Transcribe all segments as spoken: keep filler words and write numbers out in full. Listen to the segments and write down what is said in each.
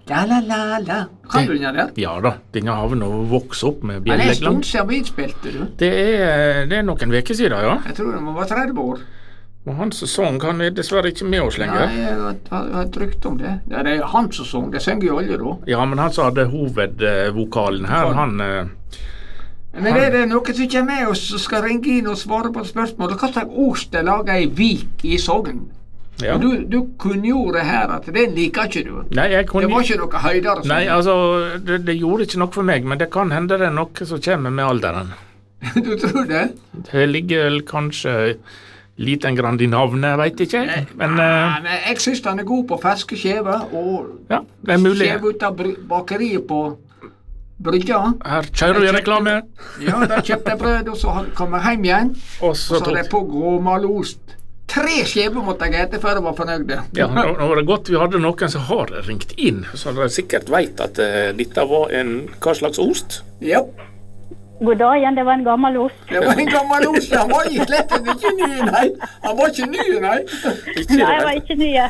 La la la la. Kan du den der? Ja da, denne har vi nå vokst opp med Ja, det er en Bjellegland. stund siden vi spilte, du. Det er, det er noen veker siden, ja. Jeg tror det må være tretti år. Og hans sang han er dessverre ikke med oss lenger. Nei, jeg har, har, har et rykte om det. Ja, det er han som sang, det synger jo alle da. Ja, men han som hadde hovedvokalen her, han eh, Men er det noen som kommer med oss og skal ringe inn og svare på spørsmål? Hva slags ost er laget i Vik i Sogn? ja. Og du, du kunngjorde her at den liker ikke du. Nei, jeg kunne Det var ikke noe høydere sånn. Nei, altså, det, det gjorde ikke noe for meg, men det kan hende det er noe som kommer med alderen. Du tror det? Det ligger vel kanskje liten grann i navnet, jeg vet ikke. Men Nei, eh, men jeg synes han er god på ferske skjever, og ja, det er mulig. skjev ut av bry- bakeriet på brygga. Her kjører vi reklame. Ja, da kjøpte jeg brød, og så har- kom jeg hjem igjen, Og og så så hadde jeg tok på gråmalost. Tre skjever måtte jeg ete før jeg var fornøyd. ja, nå, nå var det godt vi hadde noen som har ringt inn, så dere sikkert vet at eh, dette var en hva slags ost. Ja, God dag igjen, det var en gammel ost. det var en gammel ost. Han var i slett ikke ny, nei. Han var ikke ny, nei. Ikke Nei, jeg det? var ikke nye.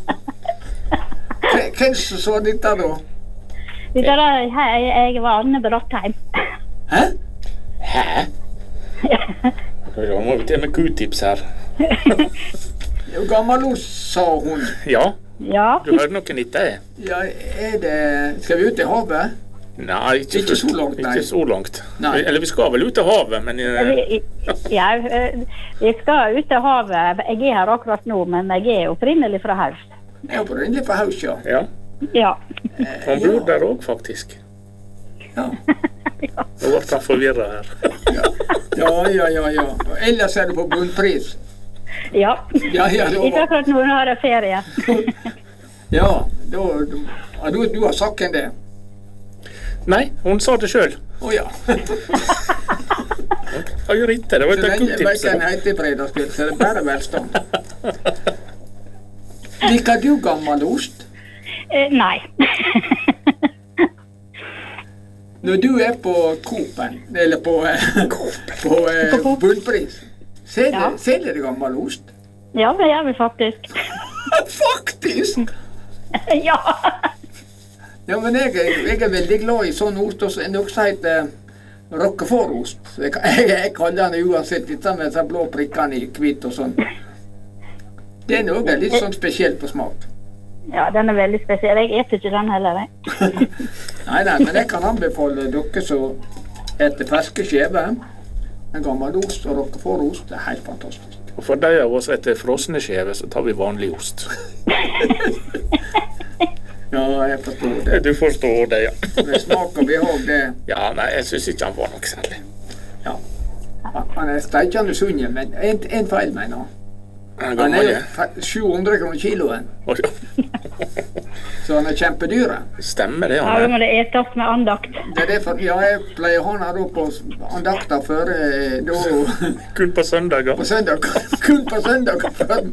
Hvem som så dette da? Det der, hei, jeg var Anne Brattheim. Hæ? Hæ? Da må vi til med Q-tips her. Jo, gammel ost, sa hun. Ja, Ja, du hørte noe nytt det? Ja, er det... Skal vi ut i havet? Nei, ikke, Ikke så langt, nei. Ikke så langt. Nei. Eller vi skal vel ut til havet, men eh, vi, ja, eh, jeg skal ut til havet. Jeg er her akkurat nå, men jeg er opprinnelig fra Haust. Jeg er opprinnelig fra Haus, ja. ja. Ja. Han bor der òg, faktisk. Ja. Nå ble han forvirra her. Ja, ja, ja, ja. Og ellers er det på bunnpris. Ja. Ja, ja, da Ikke var... akkurat nå, nå har jeg ferie. Ja, da... Ja, du, du har sagt hvem det. Nei, hun sa det sjøl. Åja. Har jo ritt det. Det var Så et lenge Q-tips. bacon heter i fredagskveld, så er det bare velstand. Liker du gammel ost? Eh, nei. Når du er på Coop-en, eller på, eh, på eh, bunnpris, selger Ja. selger du gammel ost? Ja, det gjør vi faktisk. Faktisk! Ja. Ja, men jeg, er- jeg er veldig glad i sånn ost, og så er det noe som heter Roquefort-ost. Så Jeg, jeg, jeg kaller den uansett dette med de blå prikkene i hvitt og sånn. Det er noe litt sånn spesielt på smak. Ja, den er veldig spesiell. Jeg eter ikke den heller, jeg. Nei, nei, men jeg kan anbefale dere som etter ferske skjever, en gammel ost og Roquefort-ost. Det er helt fantastisk. Og for de av oss etter frosne skjever, så tar vi vanlig ost. Ja, jeg forstår det. Du forstår det, ja. Med smak og behag, det... Ja, nei, jeg syns ikke han var noe særlig. Ja. Han er steikende sunn, men en, en feil, mener han. Han er Han er gammel, jo ja. fe- sju hundre kroner kiloen, Å, ja. så han er kjempedyr. Stemmer det, Ja, da han må er. det etes med andakt. Det er derfor ja, jeg pleier å ha han da på andakta før eh, da, Kun på søndager. på søndag. Kun på søndag før.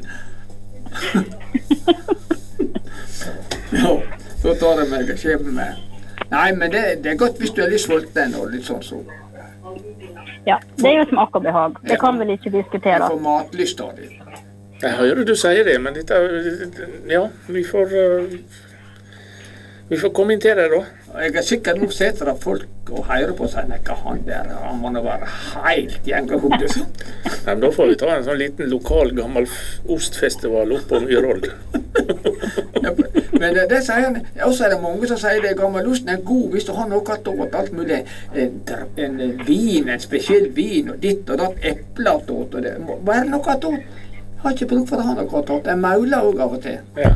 Ja, da tar jeg meg og kommer med. Nei, men det, det er godt hvis du er litt sulten og litt sånn så. Ja, det er jo smak og behag. Det kan vel ikke Jeg diskuteres. får matlyst av det. Jeg hører du sier det, men dette Ja, vi får uh, Vi får kommentere det, da. Og jeg er sikker nå sitter det folk og hører på seg. Nei, hva han der, han må nå være helt gjengehodet. Nei, men da får vi ta en sånn liten lokal gammel f- ostfestival oppe på Myrhold. Ja, men det, det sier han. Også er det mange som sier det gammelosten er god hvis du har noe attåt, alt mulig. En, dr- en vin, en spesiell vin, og ditt og datt, eple attåt, og det må være noe attåt. Jeg har ikke bruk for å ha noe attåt. Jeg mauler også av og til. Ja.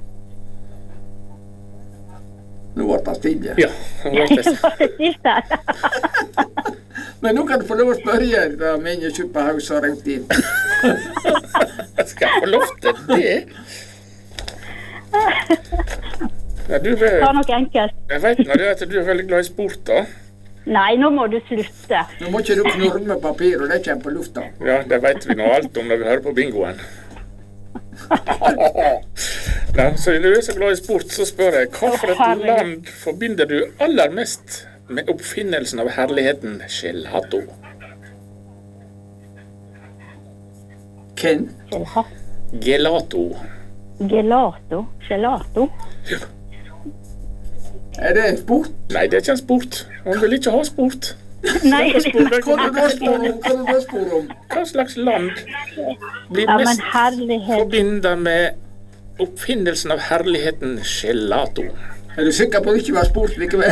Nå ble det stille. ja det var det. Stilt der. Men nå kan du få lov å spørre da Minje Suppehaus har ringt inn. Skal jeg få lov til det? Ja, du, Ta eh, noe enkelt. jeg vet nå det at du er veldig glad i sport, da. Nei, nå må du slutte. Nå må ikke du knurre med papir, og det kommer på lufta. Ja, det vet vi nå alt om når vi hører på bingoen. Nei, så når du er så glad i sport, så spør jeg, hva for et land forbinder du aller mest med oppfinnelsen av herligheten gelato? Ken? Gelato. Gelato. Gelato. Er det en sport? Nei, det er ikke en sport. Hun vil ikke ha sport. Nei, Hva spør Hva er det da spør om? Hva er det da spør om? Hva slags land blir ja, men mest herlighet. forbindet med oppfinnelsen av herligheten gelato? Er du sikker på at det ikke var sport likevel?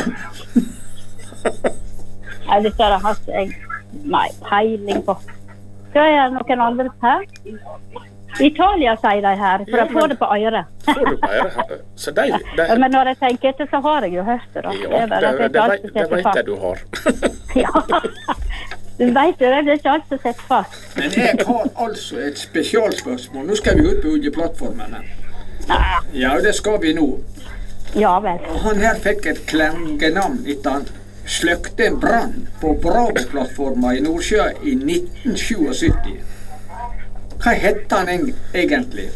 Nei, dette har jeg hatt jeg Nei, peiling på. Skal jeg gjøre noen andre her? Italia sier de her, for Ja, jeg får men- det på øret. Får du bare Så de, de, Men når jeg tenker etter, så har jeg jo hørt det, da. ja, Det er bare at det, jeg det, ikke vet- alltid det setter vet fast. jeg du har. Ja. Du vet jo det, det er ikke alt som setter fast. Men jeg har altså et spesialspørsmål. Nå skal vi ut på oljeplattformene. Ah, Ja, det skal vi nå. ja vel. Og han her fikk et klengenavn etter han sløkte en brann på Bravo-plattforma i Nordsjø i nitten syttisju. Hva hette han eng- egentlig?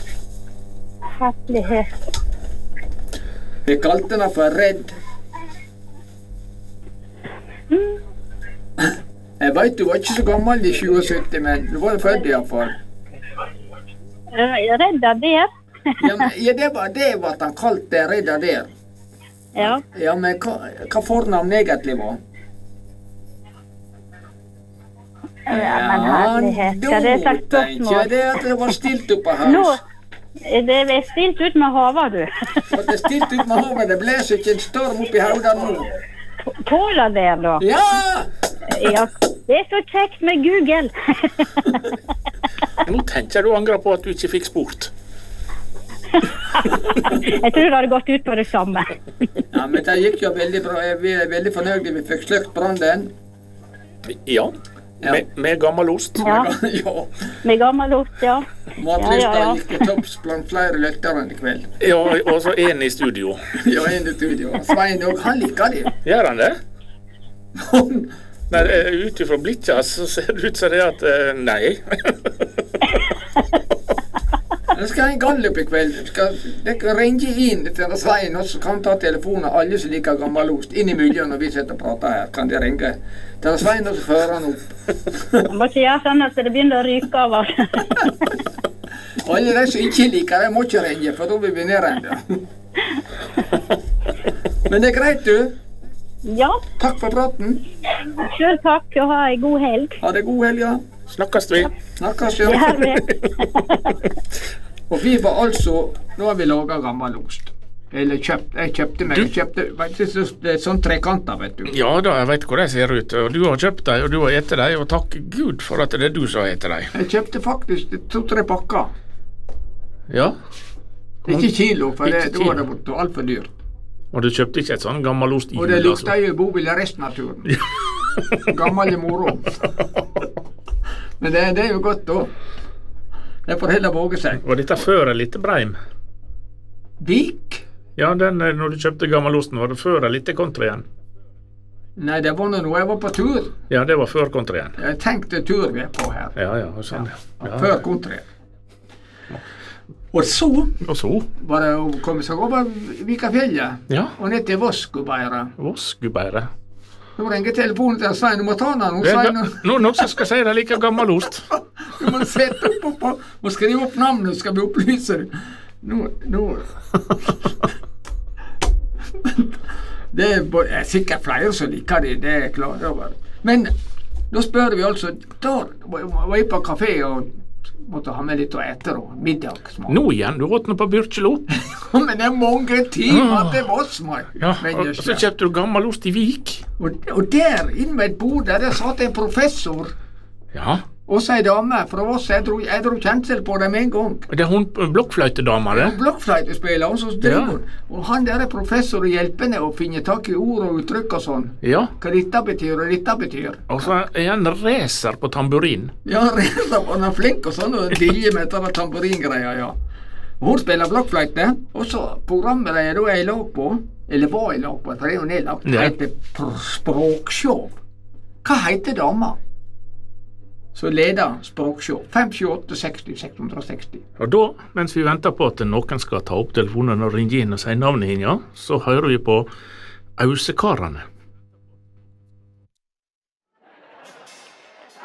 Herlighet. Vi kalte han for Redd. Jeg veit du var ikke så gammel i syttisju, men du var jo født iallfall. Redda der. Ja, men, ja, det var det var at han kalte Redda der. Ja. Ja, men hva, hva fornavn egentlig var? Ja, men herlighet. Ja, det er et slags da tenker jeg spørsmål. det at det var stilt oppe her. Nå det er stilt ut med havet, du. Og det er stilt ut med havet, det blåser ikke en storm oppi hodet nå. Tåler det, da. Ja! Ja, det er så kjekt med Google. Nå tenker jeg du angrer på at du ikke fikk spurt. Jeg tror det hadde gått ut på det samme. Ja, men det gikk jo veldig bra. Vi er veldig fornøyde. Vi fikk sløkt brannen. Ja, Ja. med, med gammel ost. Ja, Ja. med gammel ost, ja. Matlysta Ja, ja, ja. gikk til topps blant flere lyttere i kveld. Ja, og så en i studio. Ja, en i studio. Svein òg, han liker det. Gjør han det? Nei, eh, ut ifra blikket så ser det ut som det at eh, nei. Jeg skal ha en gallup i kveld. Skal dere ringe inn til Svein, og så kan ta telefonen alle som liker gammel ost. Inn i miljøet når vi sitter og prater her, kan de ringe til Svein, og så fører han opp. Jeg må ikke gjøre sånn at det begynner å ryke av oss. Alle de som ikke liker det, må ikke ringe, for da blir vi nedrende. Men det er greit, du. Ja, Takk for praten. selv takk, og ha en god helg. Ha det god helg, ja. Snakkes vi. Snakkes, Det ja. her med. Og vi var altså, nå har vi laget gammel ost. Eller kjøpt, jeg kjøpte meg, jeg kjøpte, vet du, så- det er sånn trekanter, vet du. Ja da, jeg vet hvordan de ser ut. Og du har kjøpt dem, og du har spist dem, og takk Gud for at det er du som har spist dem. Jeg kjøpte faktisk to-tre pakker. Ja. Ikke kilo, for det, Ikke da var det kilo. blitt altfor dyrt. Og du kjøpte ikke et sånn gammel ost i Og det jul, lukta jo bobil resten av turen. Gammel moro. Men det, det er jo godt, da. Det får heller våge seg. Var dette før eller etter Breim? Vik? Ja, den eh, når du kjøpte gammelosten, var det før eller etter kontra igjen? Nei, det var nå når jeg var på tur. Ja, det var før kontra igjen. Jeg tenkte tur vi er på her. Ja, ja, og sånn. Ja. Før kontra. Og så Og så, var det å komme seg over Vikafjellet ja, og ned til Vosskubeira. Vossgubære. Nå ringer telefonen til Svein, du må ta den. Nå, Det er Svein, ga- Nå noen som skal si det like gammel ost. du må sette opp og, og, og skrive opp navnet, så skal vi opplyse det. Nå, nå. Det er bo- er sikkert flere som liker det, det er jeg klar over. Men da spør vi altså, da var jeg på kafé og måtte ha med litt å ete da, middagsmat. Nå igjen, du åt nå på Byrkjelo. Men det er mange timer til Vossmar. Ja, og så kjøpte du gammel ost i Vik. Og, og der, inn med et bord der, der satt en professor, Ja, og så ei dame fra Voss. Jeg dro, jeg dro kjensel på dem en gang. det er hun blokkfløytedama, det. Og blokkfløytespiller, og så driver Ja. hun. Og han der er professor og hjelper henne å finne tak i ord og uttrykk og sånn. Ja, Hva dette betyr, og dette betyr. og så er han racer på tamburin. Ja, han er flink og sånn, og vilje med dette tamburingreia, ja. Og hun spiller blokkfløyte, og så programmet de da er i lag på, eller var i lag på, for det er jo nedlagt, Ja. heter Pr- Språkshow. Hva heter dama? Så leder Språkshow. fem sju åtte seksti seks seksti. Og da, mens vi venter på at noen skal ta opp telefonen og ringe inn og si navnet hennes, så hører vi på Ausekarene.